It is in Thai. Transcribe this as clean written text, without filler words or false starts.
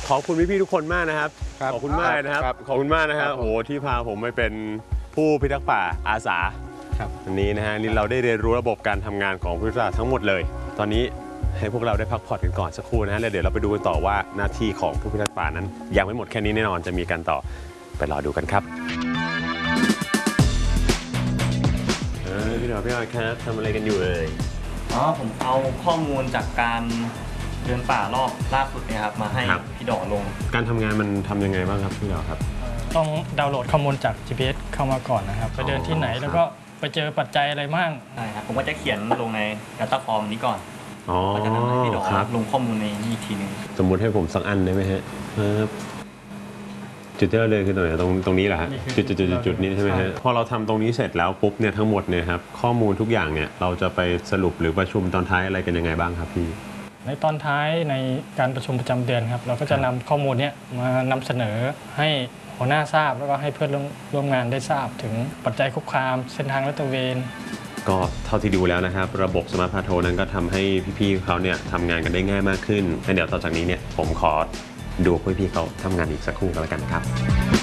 ขอบคุณพี่ๆทุกคนมากนะครับขอบคุณมากนะครับขอบคุณมากนะครับโอ้โหที่พาผมไปเป็นผู้พิทักษ์ป่าอาสาอันนี้นะฮะนี่เราได้เรียนรู้ระบบการทำงานของผู้พิทักษ์ป่าทั้งหมดเลยตอนนี้ให้พวกเราได้พักผ่อนกันก่อนสักครู่นะฮะแล้วเดี๋ยวเราไปดูกันต่อว่าหน้าที่ของผู้พิทักษ์ป่านั้นยังไม่หมดแค่นี้แน่นอนจะมีกันต่อไปรอดูกันครับพี่หน่อยครับทำอะไรกันอยู่เลยผมเอาข้อมูลจากการเดินป่ารอบล่าสุดเนี่ยครับมาให้พี่ดอลงการทำงานมันทำยังไงบ้างครับพี่ดอครับต้องดาวน์โหลดข้อมูลจาก GPS เข้ามาก่อนนะครับไปเดินที่ไหนแล้วก็ไปเจอปัจจัยอะไรบ้างใช่ครับผมก็จะเขียนลงใน Data Form นี้ก่อนก็จะนำให้พี่ดอลงข้อมูลในนี้อีกทีนึงสมมุติให้ผมสักอันได้ไหมฮะจุดที่เราเลยคือตรงไหนตรงนี้แหละฮะจุดนี้ใช่ไหมฮะพอเราทำตรงนี้เสร็จแล้วปุ๊บเนี่ยทั้งหมดเนี่ยครับข้อมูลทุกอย่างเนี่ยเราจะไปสรุปหรือประชุมตอนท้ายอะไรกันยังไงบ้างครับพี่ในตอนท้ายในการประชุมประจำเดือนครับเราก็จะนำข้อมูลนี้มานำเสนอให้หัวหน้าทราบแล้วก็ให้เพื่อนร่วมงานได้ทราบถึงปัจจัยคุกคามเส้นทางลาดตระเวนก็เท่าที่ดูแล้วนะครับระบบสมาร์ทพาโทนั้นก็ทำให้พี่ๆเขาเนี่ยทำงานกันได้ง่ายมากขึ้นเดี๋ยวต่อจากนี้เนี่ยผมขอดูพี่ๆเขาทำงานอีกสักครู่ก็แล้วกันครับ